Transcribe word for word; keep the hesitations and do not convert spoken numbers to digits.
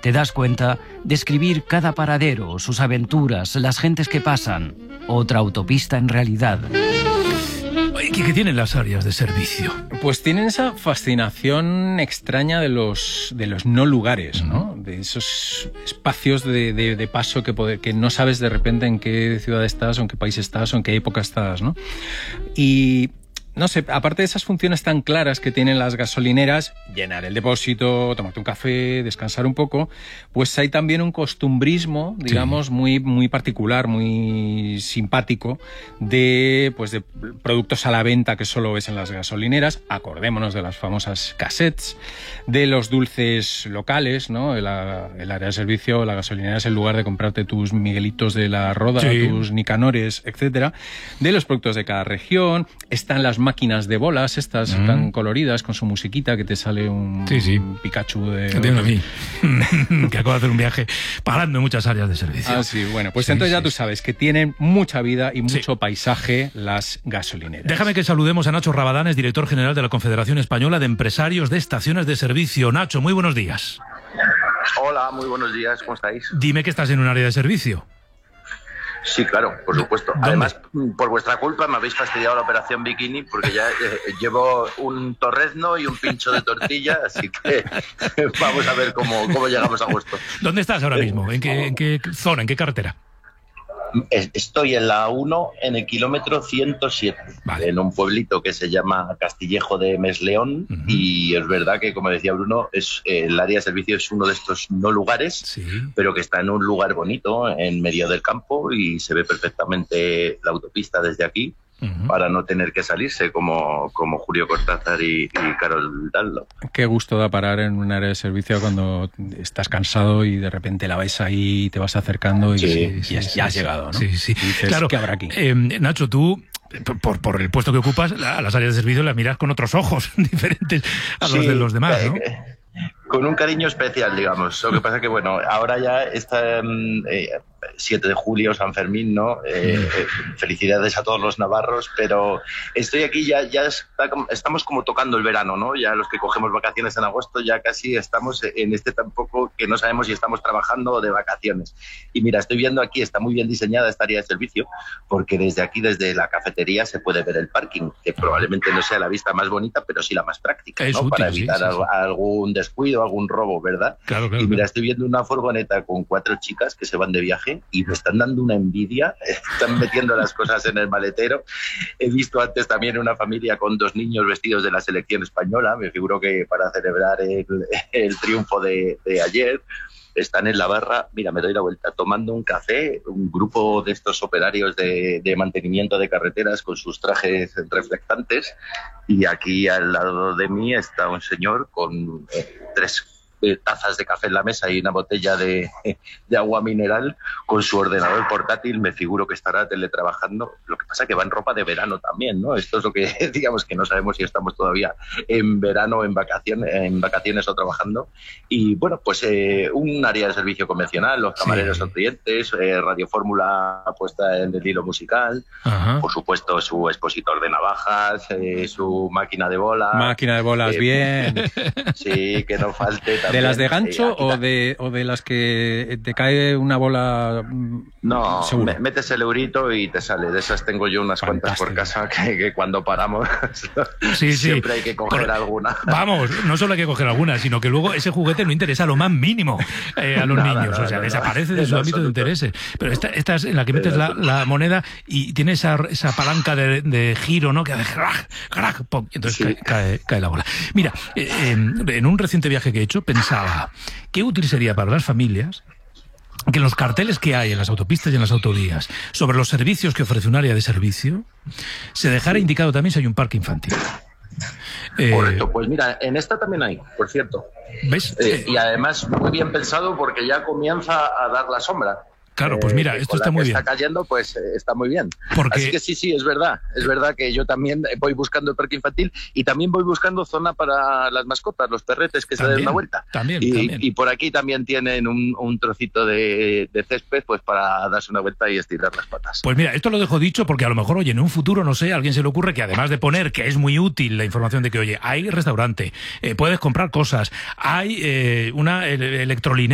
te das cuenta de escribir cada paradero, sus aventuras, las gentes que pasan. Otra autopista en realidad. ¿Qué, ¿Qué tienen las áreas de servicio? Pues tienen esa fascinación extraña de los, de los no lugares, ¿no? De esos espacios de, de, de paso que, poder, que no sabes de repente en qué ciudad estás, o en qué país estás, o en qué época estás, ¿no? Y no sé, aparte de esas funciones tan claras que tienen las gasolineras, llenar el depósito, tomarte un café, descansar un poco, pues hay también un costumbrismo, digamos, sí. muy, muy particular, muy simpático, de, pues, de productos a la venta que solo ves en las gasolineras. Acordémonos de las famosas cassettes, de los dulces locales, ¿no? El, el área de servicio, la gasolinera es el lugar de comprarte tus Miguelitos de la Roda, sí. tus Nicanores, etcétera. De los productos de cada región, están las máquinas de bolas, estas mm. tan coloridas, con su musiquita, que te sale un, sí, sí. un Pikachu de... Que tiene a mí, que acabo de hacer un viaje parando en muchas áreas de servicio. Ah, sí, bueno, pues sí, entonces ya sí. tú sabes que tienen mucha vida y mucho sí. paisaje las gasolineras. Déjame que saludemos a Nacho Rabadanes, director general de la Confederación Española de Empresarios de Estaciones de Servicio. Nacho, muy buenos días. Hola, muy buenos días, ¿cómo estáis? Dime que estás en un área de servicio. Sí, claro, por supuesto. ¿Dónde? Además, por vuestra culpa me habéis fastidiado la operación Bikini, porque ya eh, llevo un torrezno y un pincho de tortilla, así que vamos a ver cómo, cómo llegamos a agosto. ¿Dónde estás ahora mismo? ¿En qué, en qué zona? ¿En qué carretera? Estoy en la uno, en el kilómetro ciento siete, vale. en un pueblito que se llama Castillejo de Mesleón, uh-huh. y es verdad que, como decía Bruno, es, eh, el área de servicio es uno de estos no lugares, sí. pero que está en un lugar bonito, en medio del campo, y se ve perfectamente la autopista desde aquí, uh-huh. para no tener que salirse como, como Julio Cortázar y, y Carol Dallo. Qué gusto da parar en un área de servicio cuando estás cansado y de repente la ves ahí y te vas acercando y, sí, y sí, ya, sí, ya has sí. llegado, ¿no? Sí, sí. Y dices, claro. ¿qué habrá aquí? Eh, Nacho, tú, por, por el puesto que ocupas, a las áreas de servicio las miras con otros ojos diferentes a los sí, de los demás, ¿no? Eh, con un cariño especial, digamos. Lo que pasa que, bueno, ahora ya está eh, siete de julio, San Fermín, ¿no? Eh, eh, felicidades a todos los navarros, pero estoy aquí, ya, ya está, estamos como tocando el verano, ¿no? Ya los que cogemos vacaciones en agosto, ya casi estamos en este tampoco que no sabemos si estamos trabajando o de vacaciones. Y mira, estoy viendo aquí, está muy bien diseñada esta área de servicio, porque desde aquí, desde la cafetería, se puede ver el parking, que probablemente no sea la vista más bonita, pero sí la más práctica, ¿no? Útil, para evitar sí, sí, sí. algún descuido, algún robo, ¿verdad? Claro, claro, y mira, claro. estoy viendo una furgoneta con cuatro chicas que se van de viaje y me están dando una envidia, están metiendo las cosas en el maletero. He visto antes también una familia con dos niños vestidos de la selección española, me figuro que para celebrar el, el triunfo de, de ayer. Están en la barra, mira, me doy la vuelta, tomando un café, un grupo de estos operarios de, de mantenimiento de carreteras con sus trajes reflectantes, y aquí al lado de mí está un señor con eh, tres eh, tazas de café en la mesa y una botella de, de agua mineral con su ordenador portátil. Me figuro que estará teletrabajando. Lo que pasa es que va en ropa de verano también, ¿no? Esto es lo que, digamos, que no sabemos si estamos todavía en verano, en vacaciones, en vacaciones o trabajando. Y bueno, pues eh, un área de servicio convencional, los camareros sí. sonrientes, eh, Radio Fórmula puesta en el hilo musical, Ajá. por supuesto su expositor de navajas, eh, su máquina de bolas. Máquina de bolas, eh, bien. Sí, que no falte. ¿De las de gancho eh, o, de, o de las que te cae una bola? No, seguro? Me, metes el eurito y te sale. De esas tengo yo unas Fantástico. cuantas por casa que, que cuando paramos sí, sí. siempre hay que coger por, alguna. Vamos, no solo hay que coger alguna, sino que luego ese juguete no interesa lo más mínimo eh, a los nada, niños. Nada, o sea, nada, desaparece nada, de su ámbito de intereses. Pero esta, esta es en la que metes la, la moneda y tiene esa, esa palanca de, de giro, ¿no? Que hace crack, crack, pum, y entonces sí. cae, cae, cae la bola. Mira, eh, en un reciente viaje que he hecho pensaba qué útil sería para las familias que en los carteles que hay en las autopistas y en las autovías sobre los servicios que ofrece un área de servicio se dejara indicado también si hay un parque infantil. Correcto, eh, pues mira, en esta también hay, por cierto. ¿Ves? Eh, y además muy bien pensado porque ya comienza a dar la sombra. Claro, pues mira, eh, esto está muy bien. Está cayendo, pues eh, está muy bien. Porque... Así que sí, sí, es verdad. Es verdad que yo también voy buscando el parque infantil y también voy buscando zona para las mascotas, los perretes que también, se den una vuelta. También, y, también. y por aquí también tienen un, un trocito de, de césped pues para darse una vuelta y estirar las patas. Pues mira, esto lo dejo dicho porque a lo mejor, oye, en un futuro, no sé, a alguien se le ocurre que además de poner que es muy útil la información de que, oye, hay restaurante, eh, puedes comprar cosas, hay eh, una electrolinera